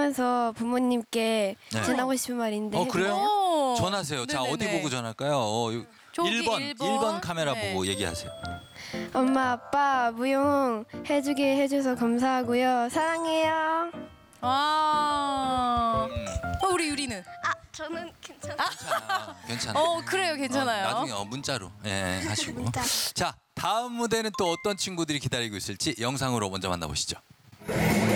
하면서 부모님께 네. 전하고 싶은 말이 있는데. 그래요? 오. 전하세요. 자, 어디 네네네. 보고 전할까요? 저기 1번 카메라 네. 보고 얘기하세요. 엄마, 아빠 무용 해주게 해줘서 감사하고요. 사랑해요. 아. 우리 유리는? 저는 괜찮아요. 괜찮아요. 그래요. 괜찮아요. 나중에 문자로 하시고. 문자. 자, 다음 무대는 또 어떤 친구들이 기다리고 있을지 영상으로 먼저 만나보시죠.